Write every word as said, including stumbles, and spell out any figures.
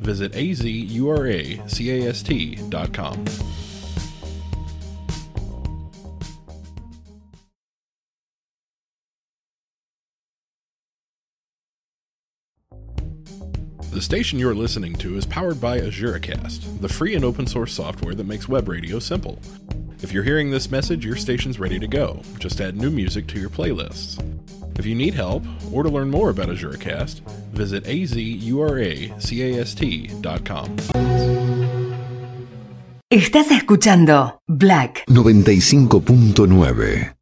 visit a z u r a c a s t dot com. The station you're listening to is powered by AzureCast, the free and open source software that makes web radio simple. If you're hearing this message, your station's ready to go. Just add new music to your playlists. If you need help, or to learn more about AzureCast, visit a z u r a c a s t dot com. Estás escuchando Black noventa y cinco punto nueve.